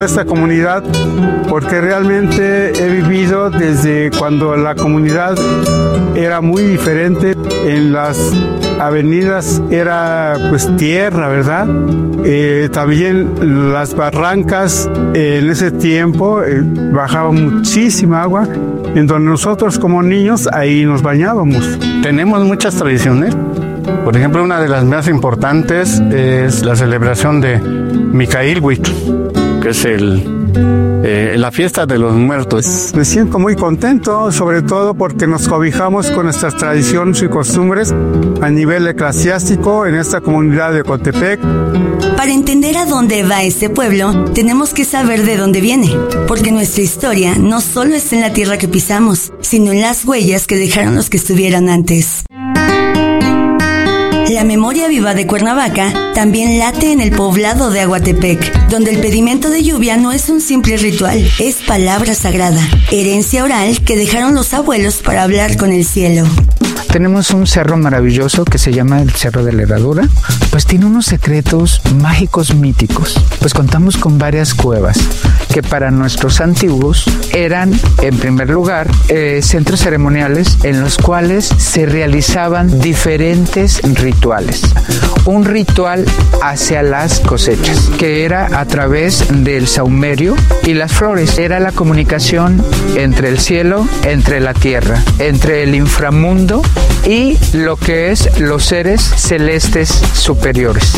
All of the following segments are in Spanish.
esta comunidad porque realmente he vivido desde cuando la comunidad era muy diferente. En las avenidas era pues tierra, ¿verdad? También las barrancas en ese tiempo bajaba muchísima agua, en donde nosotros como niños ahí nos bañábamos. Tenemos muchas tradiciones. Por ejemplo, una de las más importantes es la celebración de Micailhuitl, que es la fiesta de los muertos. Me siento muy contento, sobre todo porque nos cobijamos con nuestras tradiciones y costumbres a nivel eclesiástico en esta comunidad de Ecotepec. Para entender a dónde va este pueblo, tenemos que saber de dónde viene, porque nuestra historia no solo está en la tierra que pisamos, sino en las huellas que dejaron los que estuvieron antes. La memoria viva de Cuernavaca también late en el poblado de Aguatepec, donde el pedimento de lluvia no es un simple ritual, es palabra sagrada, herencia oral que dejaron los abuelos para hablar con el cielo. Tenemos un cerro maravilloso que se llama el Cerro de la Herradura, pues tiene unos secretos mágicos míticos. Pues contamos con varias cuevas que para nuestros antiguos eran, en primer lugar, centros ceremoniales en los cuales se realizaban diferentes rituales. Un ritual hacia las cosechas, que era a través del saumerio y las flores. Era la comunicación entre el cielo, entre la tierra, entre el inframundo y lo que es los seres celestes superiores.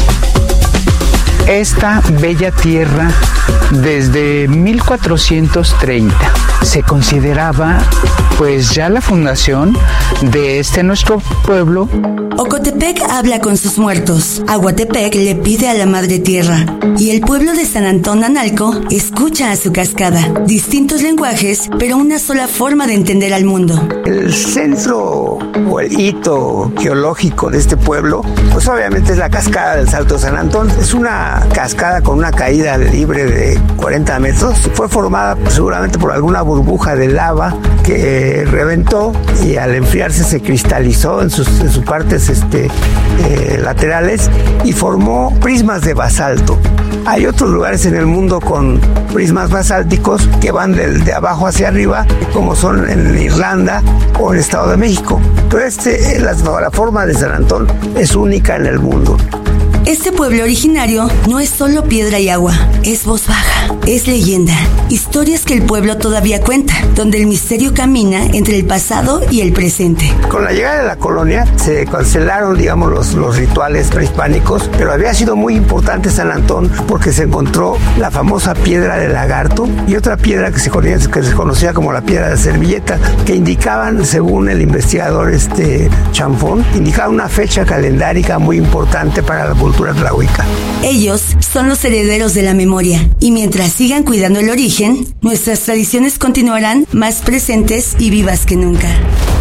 Esta bella tierra, desde 1430, se consideraba pues ya la fundación de nuestro pueblo. Ocotepec habla con sus muertos, Aguatepec le pide a la madre tierra, y el pueblo de San Antón Analco escucha a su cascada. Distintos lenguajes, pero una sola forma de entender al mundo. El centro o el hito geológico de este pueblo, pues obviamente es la cascada del Salto de San Antón. Es una cascada con una caída libre de 40 metros. Fue formada seguramente por alguna burbuja de lava que reventó y al enfriarse se cristalizó en sus partes laterales y formó prismas de basalto. Hay otros lugares en el mundo con prismas basálticos que van de abajo hacia arriba, como son en Irlanda o en el Estado de México. Pero la forma de San Antón es única en el mundo. Este pueblo originario no es solo piedra y agua, es voz baja, es leyenda, historias que el pueblo todavía cuenta, donde el misterio camina entre el pasado y el presente. Con la llegada de la colonia se cancelaron, digamos, los rituales prehispánicos, pero había sido muy importante San Antón porque se encontró la famosa piedra del lagarto y otra piedra que se conocía como la piedra de servilleta, que indicaban, según el investigador Chanfón, indicaban una fecha calendárica muy importante para la cultura tlahuica. Ellos son los herederos de la memoria y mientras sigan cuidando el origen, nuestras tradiciones continuarán más presentes y vivas que nunca.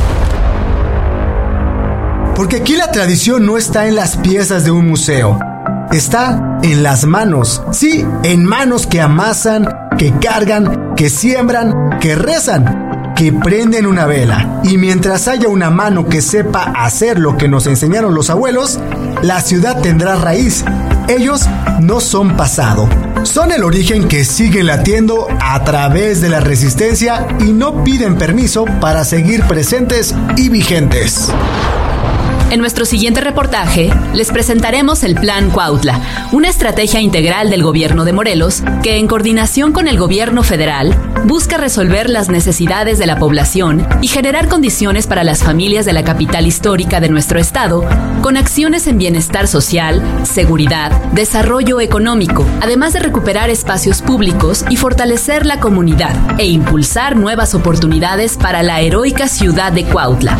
Porque aquí la tradición no está en las piezas de un museo, está en las manos. Sí, en manos que amasan, que cargan, que siembran, que rezan, que prenden una vela. Y mientras haya una mano que sepa hacer lo que nos enseñaron los abuelos, la ciudad tendrá raíz. Ellos no son pasado, son el origen que sigue latiendo a través de la resistencia y no piden permiso para seguir presentes y vigentes. En nuestro siguiente reportaje, les presentaremos el Plan Cuautla, una estrategia integral del gobierno de Morelos que, en coordinación con el gobierno federal, busca resolver las necesidades de la población y generar condiciones para las familias de la capital histórica de nuestro estado, con acciones en bienestar social, seguridad, desarrollo económico, además de recuperar espacios públicos y fortalecer la comunidad e impulsar nuevas oportunidades para la heroica ciudad de Cuautla.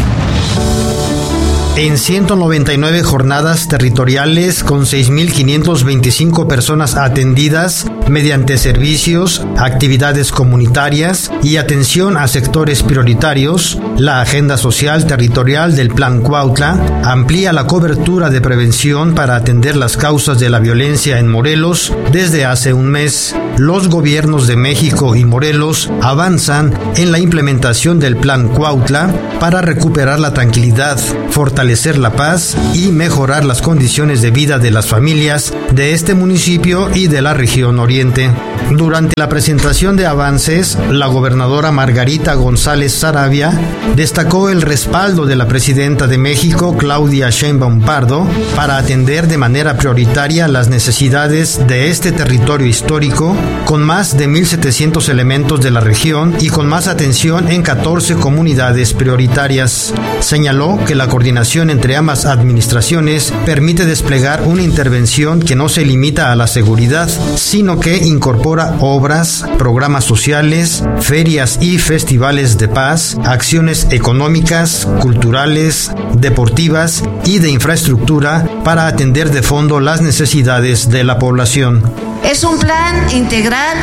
En 199 jornadas territoriales con 6.525 personas atendidas mediante servicios, actividades comunitarias y atención a sectores prioritarios, la Agenda Social Territorial del Plan Cuautla amplía la cobertura de prevención para atender las causas de la violencia en Morelos desde hace un mes. Los gobiernos de México y Morelos avanzan en la implementación del Plan Cuautla para recuperar la tranquilidad, fortalecer la paz y mejorar las condiciones de vida de las familias de este municipio y de la región oriental. Oriente. Durante la presentación de avances, la gobernadora Margarita González Saravia destacó el respaldo de la presidenta de México, Claudia Sheinbaum Pardo, para atender de manera prioritaria las necesidades de este territorio histórico, con más de 1,700 elementos de la región y con más atención en 14 comunidades prioritarias. Señaló que la coordinación entre ambas administraciones permite desplegar una intervención que no se limita a la seguridad, sino que incorpora obras, programas sociales, ferias y festivales de paz, acciones económicas, culturales, deportivas y de infraestructura para atender de fondo las necesidades de la población. Es un plan integral,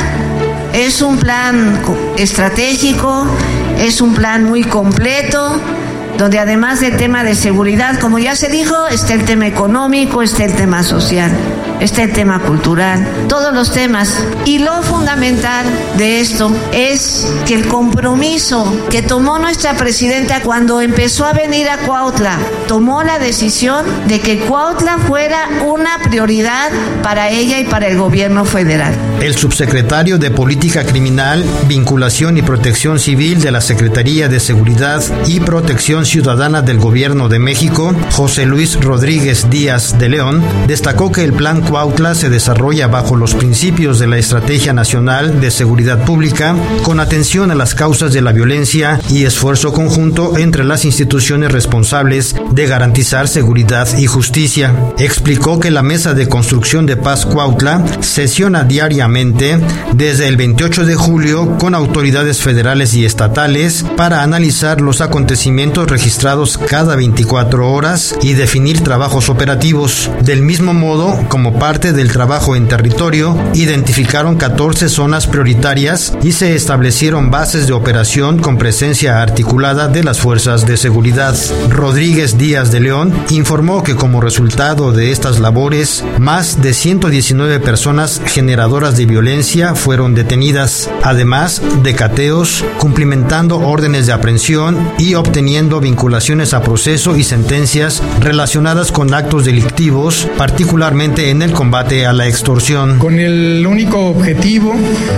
es un plan estratégico, es un plan muy completo, donde además del tema de seguridad, como ya se dijo, está el tema económico, está el tema social, está el tema cultural, todos los temas. Y lo fundamental de esto es que el compromiso que tomó nuestra presidenta cuando empezó a venir a Cuautla, tomó la decisión de que Cuautla fuera una prioridad para ella y para el gobierno federal. El subsecretario de Política Criminal, Vinculación y Protección Civil de la Secretaría de Seguridad y Protección Ciudadana del Gobierno de México, José Luis Rodríguez Díaz de León, destacó que el Plan Cuautla se desarrolla bajo los principios de la Estrategia Nacional de Seguridad Pública, con atención a las causas de la violencia y esfuerzo conjunto entre las instituciones responsables de garantizar seguridad y justicia. Explicó que la Mesa de Construcción de Paz Cuautla sesiona diariamente desde el 28 de julio con autoridades federales y estatales para analizar los acontecimientos registrados cada 24 horas y definir trabajos operativos. Del mismo modo, como parte del trabajo en territorio, identificaron 14 zonas prioritarias y se establecieron bases de operación con presencia articulada de las fuerzas de seguridad. Rodríguez Díaz de León informó que como resultado de estas labores, más de 119 personas generadoras de violencia fueron detenidas, además de cateos, cumplimentando órdenes de aprehensión y obteniendo vinculaciones a proceso y sentencias relacionadas con actos delictivos, particularmente en el combate a la extorsión. Con el único objetivo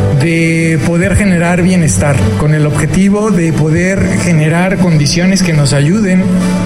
de poder generar bienestar, con el objetivo de poder generar condiciones que nos ayuden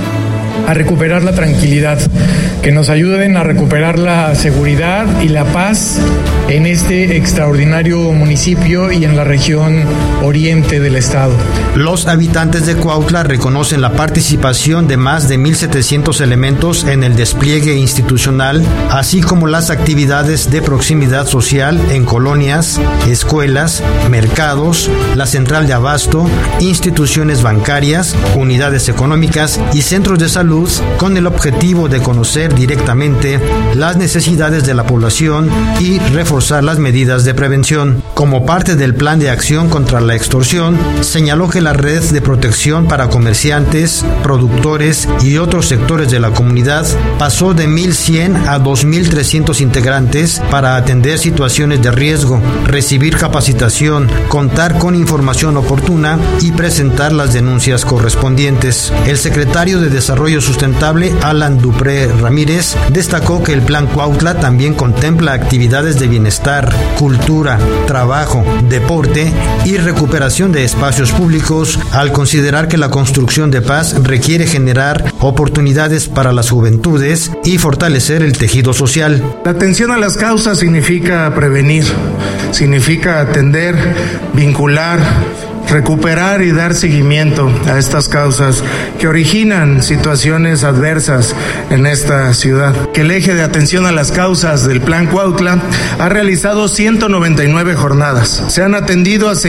a recuperar la tranquilidad, que nos ayuden a recuperar la seguridad y la paz en este extraordinario municipio y en la región oriente del estado. Los habitantes de Cuautla reconocen la participación de más de 1,700 elementos en el despliegue institucional, así como las actividades de proximidad social en colonias, escuelas, mercados, la central de abasto, instituciones bancarias, unidades económicas y centros de salud, con el objetivo de conocer directamente las necesidades de la población y reforzar las medidas de prevención. Como parte del plan de acción contra la extorsión, señaló que la red de protección para comerciantes, productores y otros sectores de la comunidad pasó de 1,100 a 2,300 integrantes para atender situaciones de riesgo, recibir capacitación, contar con información oportuna y presentar las denuncias correspondientes. El secretario de Desarrollo Sustentable, Alan Dupré Ramírez, destacó que el Plan Cuautla también contempla actividades de bienestar, cultura, trabajo, deporte y recuperación de espacios públicos, al considerar que la construcción de paz requiere generar oportunidades para las juventudes y fortalecer el tejido social. La atención a las causas significa prevenir, significa atender, vincular, recuperar y dar seguimiento a estas causas que originan situaciones adversas en esta ciudad. Que el eje de atención a las causas del Plan Cuautla ha realizado 199 jornadas. Se han atendido a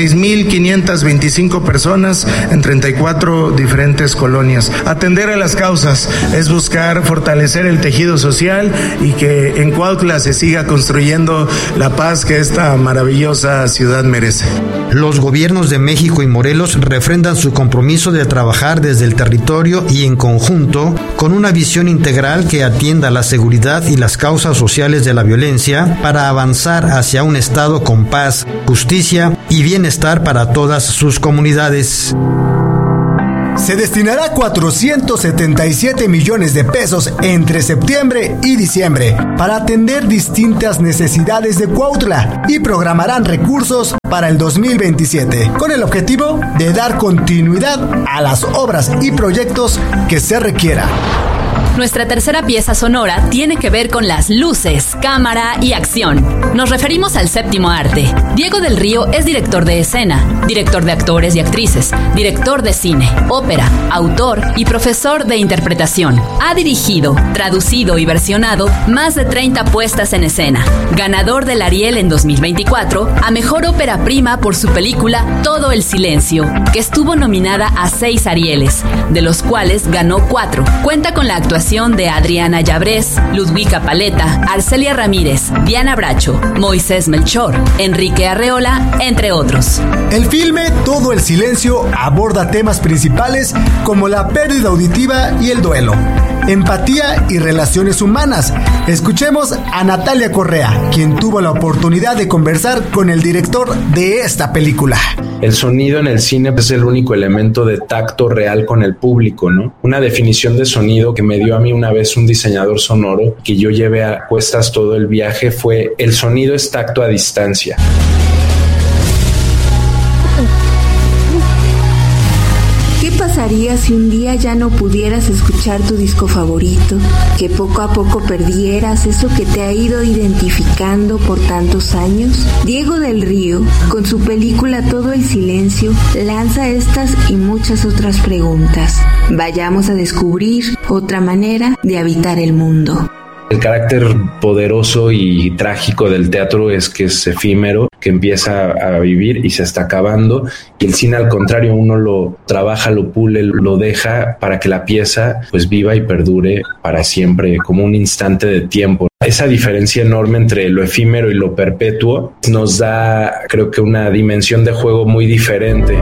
6,525 personas en 34 diferentes colonias. Atender a las causas es buscar fortalecer el tejido social y que en Cuautla se siga construyendo la paz que esta maravillosa ciudad merece. Los gobiernos de México y Morelos refrendan su compromiso de trabajar desde el territorio y en conjunto con una visión integral que atienda la seguridad y las causas sociales de la violencia para avanzar hacia un estado con paz, justicia y bienestar para todas sus comunidades. Se destinará 477 millones de pesos entre septiembre y diciembre para atender distintas necesidades de Cuautla y programarán recursos para el 2027 con el objetivo de dar continuidad a las obras y proyectos que se requieran. Nuestra tercera pieza sonora tiene que ver con las luces, cámara y acción. Nos referimos al séptimo arte. Diego del Río es director de escena, director de actores y actrices, director de cine, ópera, autor y profesor de interpretación. Ha dirigido, traducido y versionado más de 30 puestas en escena. Ganador del Ariel en 2024 a Mejor Ópera Prima por su película Todo el Silencio, que estuvo nominada a 6 Arieles, de los cuales ganó 4. Cuenta con la actuación de Adriana Llabrés, Ludwika Paleta, Arcelia Ramírez, Diana Bracho, Moisés Melchor, Enrique Arreola, entre otros. El filme Todo el Silencio aborda temas principales como la pérdida auditiva y el duelo, empatía y relaciones humanas. Escuchemos a Natalia Correa, quien tuvo la oportunidad de conversar con el director de esta película. El sonido en el cine es el único elemento de tacto real con el público, ¿no? Una definición de sonido que me dio a mí una vez un diseñador sonoro que yo llevé a cuestas todo el viaje fue: el sonido es tacto a distancia. ¿Qué pasaría si un día ya no pudieras escuchar tu disco favorito? Que poco a poco perdieras eso que te ha ido identificando por tantos años. Diego del Río, con su película Todo el Silencio, lanza estas y muchas otras preguntas. Vayamos a descubrir otra manera de habitar el mundo. El carácter poderoso y trágico del teatro es que es efímero, que empieza a vivir y se está acabando, y el cine al contrario, uno lo trabaja, lo pule, lo deja para que la pieza pues viva y perdure para siempre, como un instante de tiempo. Esa diferencia enorme entre lo efímero y lo perpetuo nos da, creo que, una dimensión de juego muy diferente.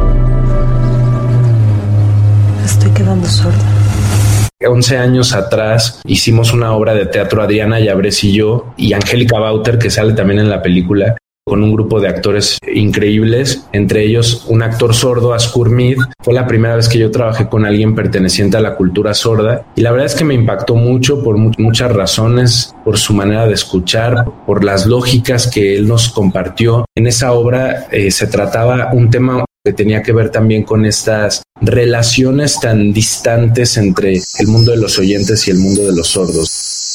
Estoy quedando sorda. 11 años atrás hicimos una obra de teatro, Adriana Llabrés y yo, y Angélica Bauter, que sale también en la película, con un grupo de actores increíbles, entre ellos un actor sordo, Askur Mid. Fue la primera vez que yo trabajé con alguien perteneciente a la cultura sorda, y la verdad es que me impactó mucho por muchas razones, por su manera de escuchar, por las lógicas que él nos compartió. En esa obra se trataba un tema que tenía que ver también con estas relaciones tan distantes entre el mundo de los oyentes y el mundo de los sordos.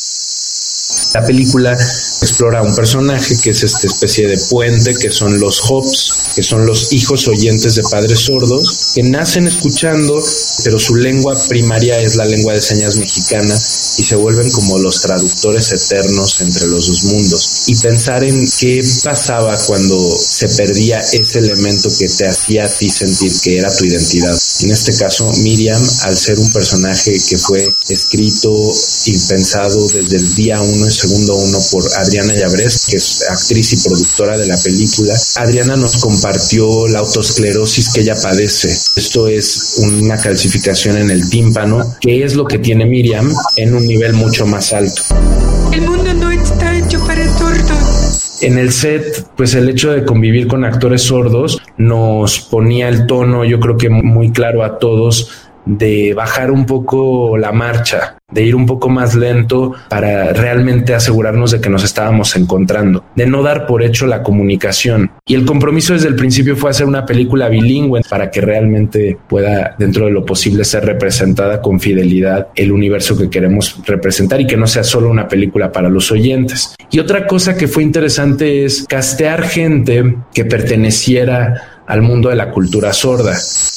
La película explora un personaje que es esta especie de puente, que son los Hops, que son los hijos oyentes de padres sordos, que nacen escuchando, pero su lengua primaria es la lengua de señas mexicana, y se vuelven como los traductores eternos entre los dos mundos. Y pensar en qué pasaba cuando se perdía ese elemento que te hacía a ti sentir que era tu identidad. En este caso, Miriam, al ser un personaje que fue escrito y pensado desde el día 1 y segundo 1 por Adriana Llabrés, que es actriz y productora de la película, Adriana nos compartió la autoesclerosis que ella padece. Esto es una calcificación en el tímpano, que es lo que tiene Miriam en un nivel mucho más alto. El mundo no está hecho para sordos. En el set, pues el hecho de convivir con actores sordos nos ponía el tono, yo creo que muy claro a todos, de bajar un poco la marcha, de ir un poco más lento para realmente asegurarnos de que nos estábamos encontrando, de no dar por hecho la comunicación. Y el compromiso desde el principio fue hacer una película bilingüe para que realmente pueda, dentro de lo posible, ser representada con fidelidad el universo que queremos representar y que no sea solo una película para los oyentes. Y otra cosa que fue interesante es castear gente que perteneciera al mundo de la cultura sorda.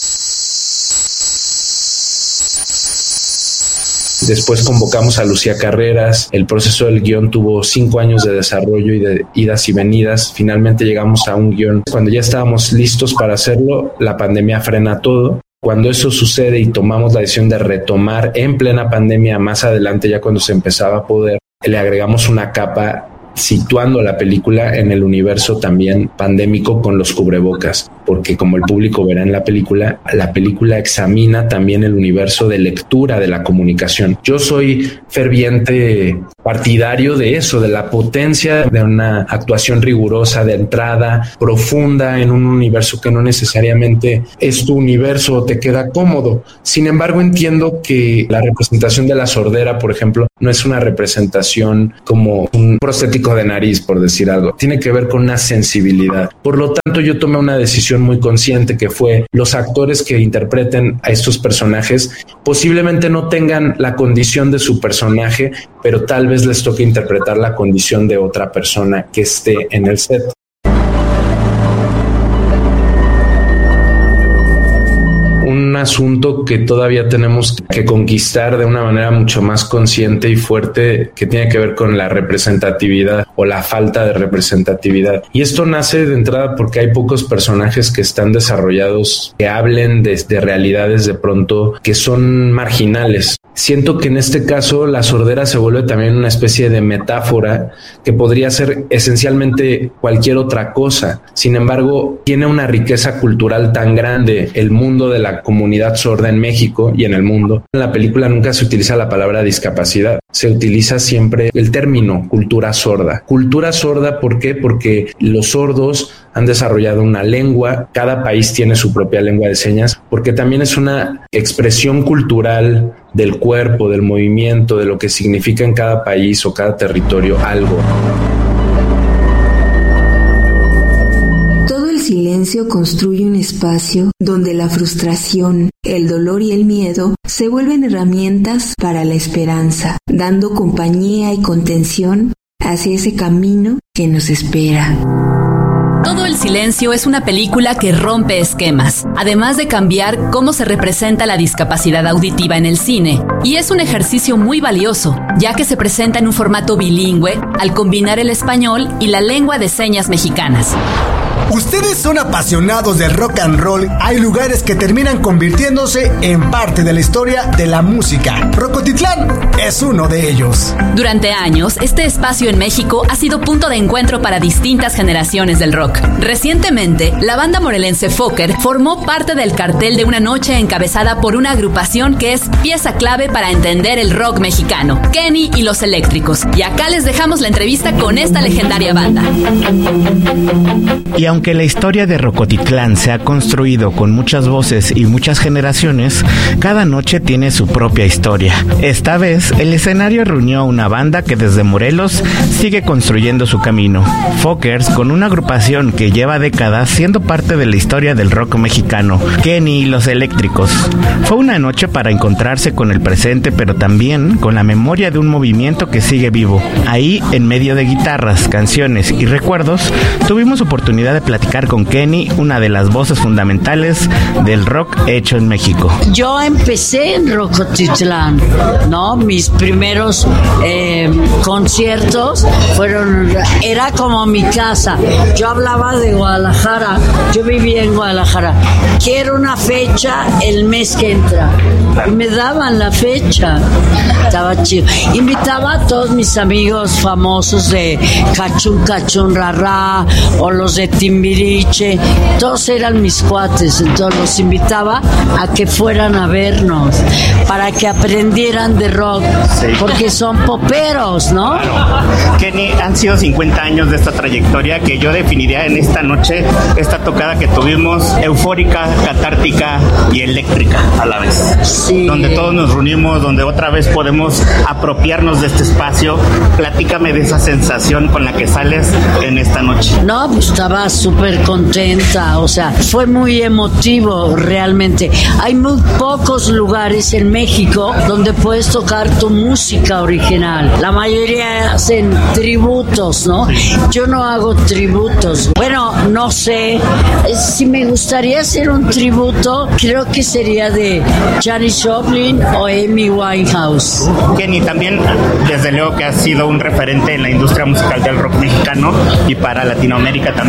Después convocamos a Lucía Carreras. El proceso del guión tuvo 5 años de desarrollo y de idas y venidas. Finalmente llegamos a un guión. Cuando ya estábamos listos para hacerlo, la pandemia frena todo. Cuando eso sucede y tomamos la decisión de retomar en plena pandemia, más adelante, ya cuando se empezaba a poder, le agregamos una capa situando la película en el universo también pandémico con los cubrebocas, porque como el público verá en la película examina también el universo de lectura de la comunicación. Yo soy ferviente partidario de eso, de la potencia de una actuación rigurosa, de entrada profunda en un universo que no necesariamente es tu universo o te queda cómodo. Sin embargo, entiendo que la representación de la sordera, por ejemplo, no es una representación como un prostético de nariz, por decir algo. Tiene que ver con una sensibilidad. Por lo tanto, yo tomé una decisión muy consciente, que fue los actores que interpreten a estos personajes posiblemente no tengan la condición de su personaje, pero tal vez les toque interpretar la condición de otra persona que esté en el set. Un asunto que todavía tenemos que conquistar de una manera mucho más consciente y fuerte, que tiene que ver con la representatividad o la falta de representatividad. Y esto nace de entrada porque hay pocos personajes que están desarrollados que hablen de realidades de pronto que son marginales. Siento que en este caso la sordera se vuelve también una especie de metáfora que podría ser esencialmente cualquier otra cosa. Sin embargo, tiene una riqueza cultural tan grande el mundo de la comunidad sorda en México y en el mundo. En la película nunca se utiliza la palabra discapacidad, se utiliza siempre el término cultura sorda. Cultura sorda, ¿por qué? Porque los sordos han desarrollado una lengua, cada país tiene su propia lengua de señas, porque también es una expresión cultural del cuerpo, del movimiento, de lo que significa en cada país o cada territorio algo. Todo el silencio construye un espacio donde la frustración, el dolor y el miedo se vuelven herramientas para la esperanza, dando compañía y contención hacia ese camino que nos espera. Todo el silencio es una película que rompe esquemas, además de cambiar cómo se representa la discapacidad auditiva en el cine. Y es un ejercicio muy valioso, ya que se presenta en un formato bilingüe al combinar el español y la lengua de señas mexicanas. Ustedes son apasionados del rock and roll. Hay lugares que terminan convirtiéndose en parte de la historia de la música. Rocotitlán es uno de ellos. Durante años, este espacio en México ha sido punto de encuentro para distintas generaciones del rock. Recientemente, la banda morelense Fokker formó parte del cartel de una noche encabezada por una agrupación que es pieza clave para entender el rock mexicano, Kenny y Los Eléctricos. Y acá les dejamos la entrevista con esta legendaria banda. Y aunque la historia de Rocotitlán se ha construido con muchas voces y muchas generaciones, cada noche tiene su propia historia. Esta vez, el escenario reunió a una banda que desde Morelos sigue construyendo su camino. Fokkers, con una agrupación que lleva décadas siendo parte de la historia del rock mexicano, Kenny y Los Eléctricos. Fue una noche para encontrarse con el presente, pero también con la memoria de un movimiento que sigue vivo. Ahí, en medio de guitarras, canciones y recuerdos, tuvimos oportunidad de platicar con Kenny, una de las voces fundamentales del rock hecho en México. Yo empecé en Rocotitlán, ¿no? Mis primeros conciertos era como mi casa. Yo hablaba de Guadalajara, yo vivía en Guadalajara. Quiero una fecha el mes que entra. Y me daban la fecha. Estaba chido. Invitaba a todos mis amigos famosos de Cachún Cachún Rarrá o los de Timbiriche. Todos eran mis cuates. Entonces los invitaba a que fueran a vernos para que aprendieran de rock. Sí. Porque son poperos, ¿no? Claro. Kenny, han sido 50 años de esta trayectoria que yo definiría en esta noche, esta tocada que tuvimos, eufórica, catártica y eléctrica a la vez. Sí. Donde todos nos reunimos, donde otra vez podemos apropiarnos de este espacio. Platícame de esa sensación con la que sales en esta noche. No, pues estaba súper contenta, o sea, fue muy emotivo realmente. Hay muy pocos lugares en México donde puedes tocar tu música original. La mayoría hacen tributos, ¿no? Yo no hago tributos. Bueno, no sé, si me gustaría hacer un tributo, creo que sería de Janis Joplin o Amy Winehouse. Kenny, también desde luego que has sido un referente en la industria musical del rock mexicano y para Latinoamérica también.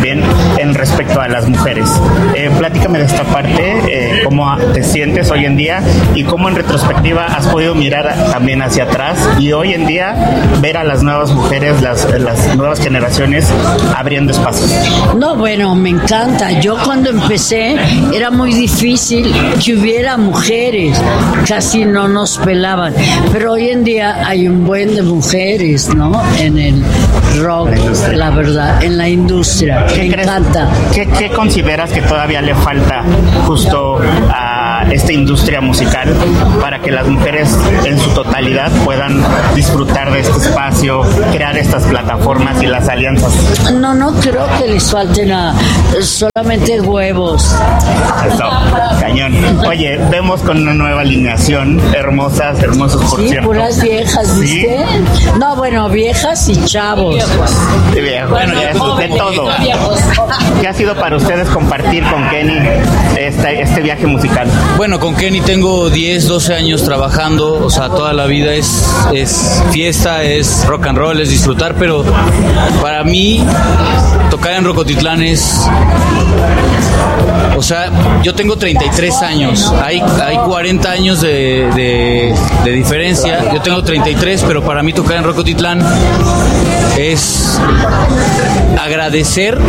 en respecto a las mujeres. Platícame de esta parte, cómo te sientes hoy en día y cómo en retrospectiva has podido mirar también hacia atrás y hoy en día ver a las nuevas mujeres, las nuevas generaciones abriendo espacios. No, bueno, me encanta. Yo cuando empecé era muy difícil que hubiera mujeres, casi no nos pelaban, pero hoy en día hay un buen de mujeres, ¿no? En el rock, la verdad, en la industria. Me encanta. ¿Qué consideras que todavía le falta justo a esta industria musical para que las mujeres en su totalidad puedan disfrutar de este espacio, crear estas plataformas y las alianzas? No creo que les falte nada, solamente huevos. Eso, cañón. Oye, vemos con una nueva alineación, hermosos por sí, cierto. Puras viejas, ¿viste? ¿Sí? No, bueno, viejas y chavos. Sí, bueno, ya es de todo. ¿Qué ha sido para ustedes compartir con Kenny este viaje musical? Bueno, con Kenny tengo 10, 12 años trabajando, o sea, toda la vida es fiesta, es rock and roll, es disfrutar, pero para mí tocar en Rocotitlán o sea, yo tengo 33 años, hay 40 años de diferencia, yo tengo 33, pero para mí tocar en Rocotitlán es agradecer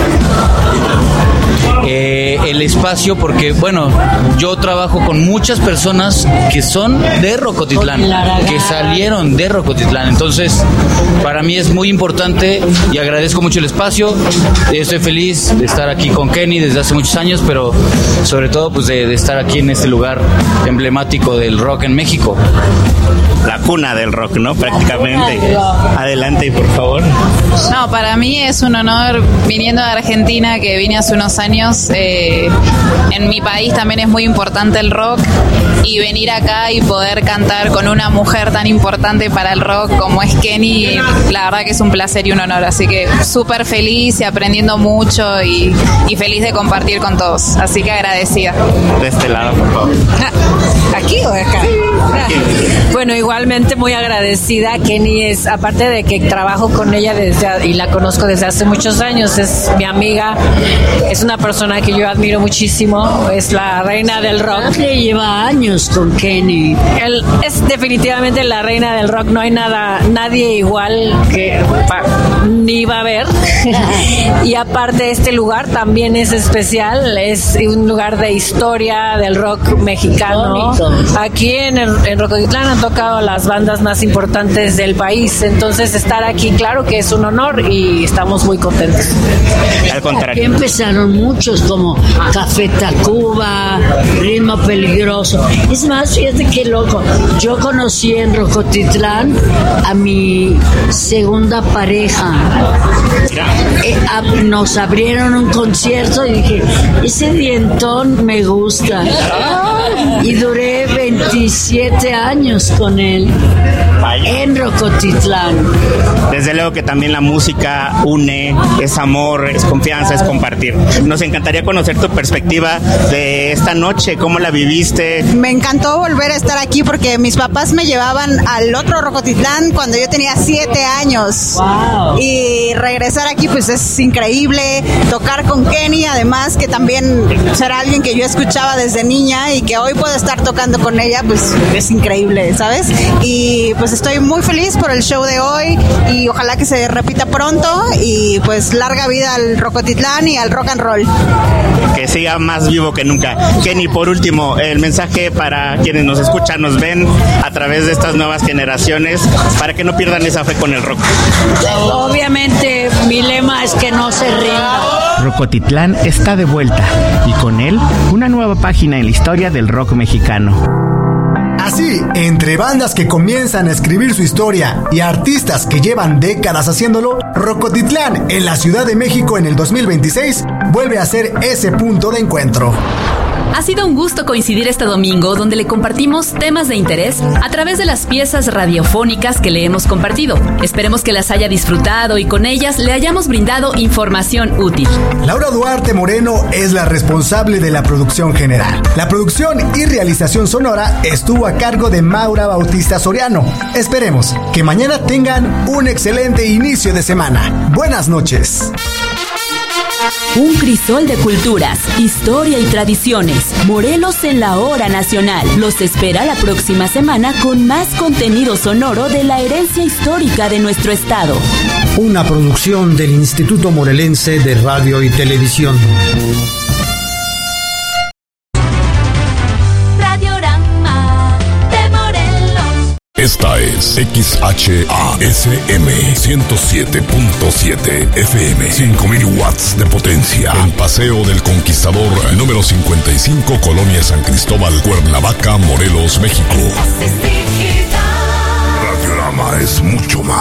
el espacio, porque bueno, yo trabajo con muchas personas que son de Rocotitlán, que salieron de Rocotitlán, entonces para mí es muy importante y agradezco mucho el espacio. Estoy feliz de estar aquí con Kenny desde hace muchos años, pero sobre todo pues de estar aquí en este lugar emblemático del rock en México. La cuna del rock, ¿no? Prácticamente. Adelante, por favor. No, para mí es un honor viniendo de Argentina, que vine hace unos años. En mi país también es muy importante el rock, y venir acá y poder cantar con una mujer tan importante para el rock como es Kenny, la verdad que es un placer y un honor. Así que súper feliz y aprendiendo mucho y feliz de compartir con todos. Así que agradecida. De este lado, por favor. ¿Aquí o acá? Bueno, igualmente muy agradecida. Kenny es, aparte de que trabajo con ella y la conozco desde hace muchos años, es mi amiga, es una persona que yo admiro muchísimo, es la reina del rock. Le lleva años con Kenny. Él es definitivamente la reina del rock, no hay nadie igual que ni va a haber. Y aparte este lugar también es especial, es un lugar de historia del rock mexicano. Aquí en Rocotitlán han tocado las bandas más importantes del país, entonces estar aquí, claro que es un honor y estamos muy contentos. Al contrario. Aquí empezaron muchos como Café Tacuba, Ritmo Peligroso. Es más, fíjate qué loco, yo conocí en Rocotitlán a mi segunda pareja. Nos abrieron un concierto y dije, ese dientón me gusta. Y duré 27 años con él en Rocotitlán. Desde luego que también la música une, es amor, es confianza, es compartir. Nos encantaría conocer tu perspectiva de esta noche, cómo la viviste. Me encantó volver a estar aquí porque mis papás me llevaban al otro Rocotitlán cuando yo tenía 7 años. Wow. Y regresar aquí pues es increíble, tocar con Kenny, además que también será alguien que yo escuchaba desde niña y que hoy puedo estar tocando con ella, pues es increíble, ¿sabes? Y pues estoy muy feliz por el show de hoy y ojalá que se repita pronto y pues larga vida al Rocotitlán y al rock and roll. Que siga más vivo que nunca. Kenny, por último, el mensaje para quienes nos escuchan, nos ven a través de estas nuevas generaciones para que no pierdan esa fe con el rock. Obviamente mi lema es que no se rinda. Rocotitlán está de vuelta y con él una nueva página en la historia del rock mexicano. Así, entre bandas que comienzan a escribir su historia y artistas que llevan décadas haciéndolo, Rocotitlán en la Ciudad de México en el 2026 vuelve a ser ese punto de encuentro. Ha sido un gusto coincidir este domingo, donde le compartimos temas de interés a través de las piezas radiofónicas que le hemos compartido. Esperemos que las haya disfrutado y con ellas le hayamos brindado información útil. Laura Duarte Moreno es la responsable de la producción general. La producción y realización sonora estuvo a cargo de Maura Bautista Soriano. Esperemos que mañana tengan un excelente inicio de semana. Buenas noches. Un crisol de culturas, historia y tradiciones. Morelos en la hora nacional. Los espera la próxima semana con más contenido sonoro de la herencia histórica de nuestro estado. Una producción del Instituto Morelense de Radio y Televisión. Esta es XHASM 107.7 FM, 5000 watts de potencia. En Paseo del Conquistador, número 55, Colonia San Cristóbal, Cuernavaca, Morelos, México. Radiorama es mucho más.